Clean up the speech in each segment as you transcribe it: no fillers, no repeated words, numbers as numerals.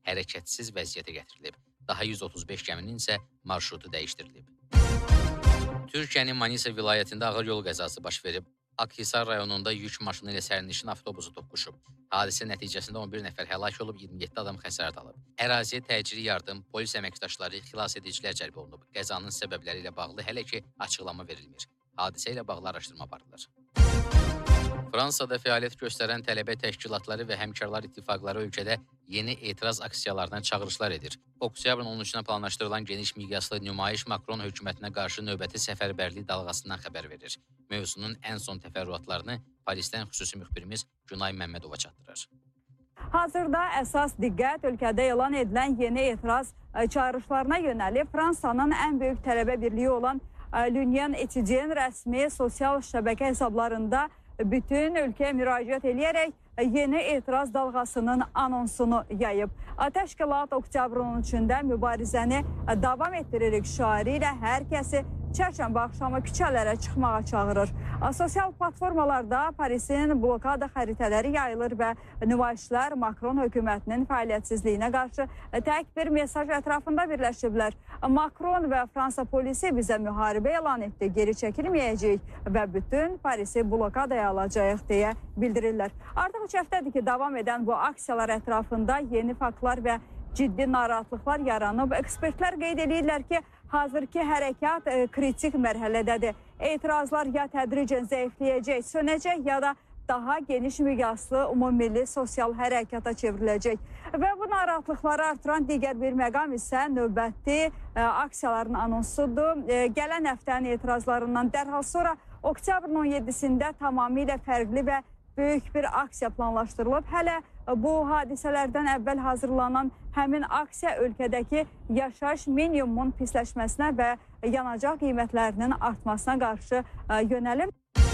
hərəkətsiz vəziyyətə gətirilib. Daha 135 gəminin isə marşrutu dəyişdirilib. Türkiyənin Manisa vilayətində ağır yol qəzası baş verib. Akhisar rayonunda yük maşını ilə sərnişin avtobusu toqquşub. Hadisə nəticəsində 11 nəfər həlak olub, 27 adam xəsarət alıb. Əraziyə təcili yardım, polis əməkdaşları, xilas edicilər cəlb olunub. Qəzanın səbəbləri ilə bağlı hələ ki açıqlama verilmir. Hadisə ilə bağlı araşdırma aparılır. Fransada fəaliyyət göstərən tələbə təşkilatları və həmkarlar ittifaqları ölkədə yeni etiraz aksiyalarına çağırışlar edir. Oktyabrın 13-nə planlaşdırılan geniş miqyaslı nümayiş Makron hökumətinə qarşı növbəti səfərbərlik dalğasından xəbər verir. Mövzunun ən son təfərrüatlarını Parisdən xüsusi müxbirimiz Günay Məmmədova çatdırır. Hazırda əsas diqqət ölkədə elan edilən yeni etiraz çağırışlarına yönəlib. Fransanın ən böyük tələbə birliyi olan L'Union Etidyen rəsmi sosial şəbəkə hesablarında bütün ölkəyə müraciət edərək yeni etiraz dalğasının anonsunu yayıb. Təşkilat oktyabrın 13-də mübarizəni davam etdiririk şüarı ilə hər kəsi çərşənbə axşamı küçələrə çıxmağa çağırır. Sosial platformalarda Parisin blokada xəritələri yayılır və nümayişçilər Makron hökumətinin fəaliyyətsizliyinə qarşı tək bir mesaj ətrafında birləşiblər. Makron və Fransa polisi bizə müharibə elan etdi, geri çəkilməyəcəyik və bütün Parisi blokadaya alacağıq deyə bildirirlər. Artıq 3 həftədir ki, davam edən bu aksiyalar ətrafında yeni faktlar və ciddi narahatlıqlar yaranıb. Ekspertlər qeyd edirlər ki, hazırki hərəkat kritik mərhələdədir. Etirazlar ya tədricən zəifləyəcək, sönəcək ya da daha geniş miqyaslı ümummilli sosial hərəkata çevriləcək. Və bu narahatlıqları artıran digər bir məqam isə növbəti aksiyaların anonsudur. Gələn həftənin etirazlarından dərhal sonra oktyabrın 17-sində tamamilə fərqli və böyük bir aksiya planlaşdırılıb. Hələ bu hadisələrdən əvvəl hazırlanan həmin aksiya ölkədəki yaşayış minimumun pisləşməsinə və yanacaq qiymətlərinin artmasına qarşı yönəlib.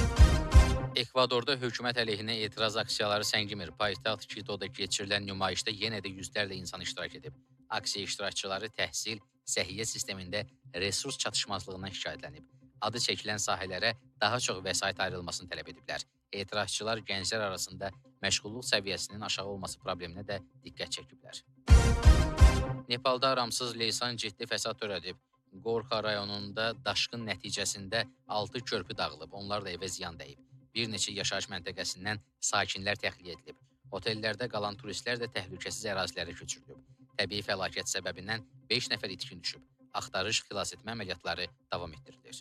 Ekvadorda hökumət əleyhinə etiraz aksiyaları səngimir. Paytaxt Quito'da keçirilən nümayişdə yenə də yüzlərlə insan iştirak edib. Aksiya iştirakçıları təhsil, səhiyyə sistemində resurs çatışmazlığından şikayətlənib. Adı çəkilən sahələrə daha çox vəsait ayrılmasını tələb ediblər. Etirazçılar gənclər arasında məşğulluq səviyyəsinin aşağı olması probleminə də diqqət çəkiblər. Nepalda aramsız leysan ciddi fəsad törədib. Gorkha rayonunda daşqın nəticəsində 6 körpü dağılıb, onlar da evə ziyan dəyib. Bir neçə yaşayış məntəqəsindən sakinlər təxliyə edilib. Otellərdə qalan turistlər də təhlükəsiz ərazilərə köçürülüb. Təbii fəlakət səbəbindən 5 nəfər itkin düşüb. Axtarış, xilas etmə əməliyyatları davam etdirilir.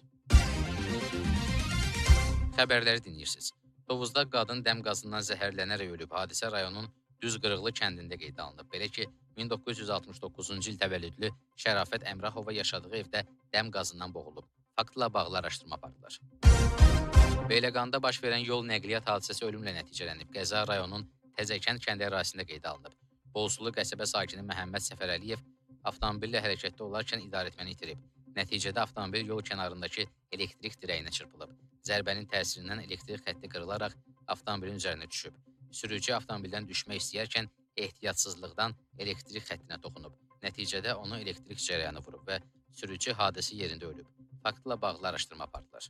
Xəbərləri dinləyirsiniz. Tovuzda qadın dəm qazından zəhərlənərək ölüb. Hadisə rayonun Düzqırıqlı kəndində qeydə alınıb. Belə ki, 1969-cu il təvəllüdlü Şərafət Əmrahova yaşadığı evdə dəm qazından boğulub. Faktla bağlı araşdırma aparılır. Beyləqanda baş verən yol nəqliyyat hadisəsi ölümlə nəticələnib. Qəza rayonun Təzəkənd kəndi ərazisində qeydə alınıb. Bozsulu qəsəbə sakini Məhəmməd Səfərəliyev avtomobillə hərəkətdə olarkən idarəetməni itirib. Nəticədə avtomobil yol kənarındakı elektrik dirəyinə çırpılıb. Zərbənin təsirindən elektrik xətti qırılaraq avtomobilin üzərinə düşüb. Sürücü avtomobildən düşmək istəyərkən ehtiyatsızlıqdan elektrik xəttinə toxunub. Nəticədə onu elektrik cərəyanı vurub və sürücü hadisə yerində ölüb. Faktla bağlı araşdırma aparılır.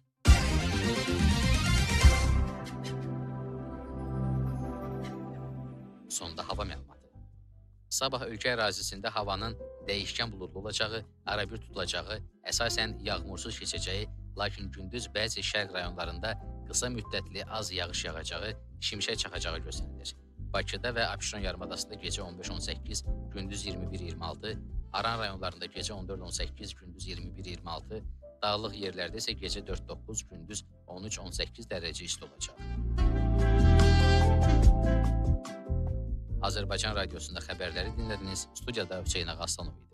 Sonda hava məlumatı. Sabah ölkə ərazisində havanın dəyişkən buludlu olacağı, arabir tutulacağı, əsasən yağmursuz keçəcəyi, lakin gündüz bəzi şərq rayonlarında qısa müddətli az yağış yağacağı, şimşək çaxacağı gözlənilir. Bakıda və Abşeron yarımadasında gecə 15-18, gündüz 21-26, Aran rayonlarında gecə 14-18, gündüz 21-26, dağlıq yerlərdə isə gecə 4-9, gündüz 13-18 dərəcə isti olacaq. Azərbaycan Radiosunda xəbərləri dinlədiniz. Studiyada Hüseyin Ağaslanov idi.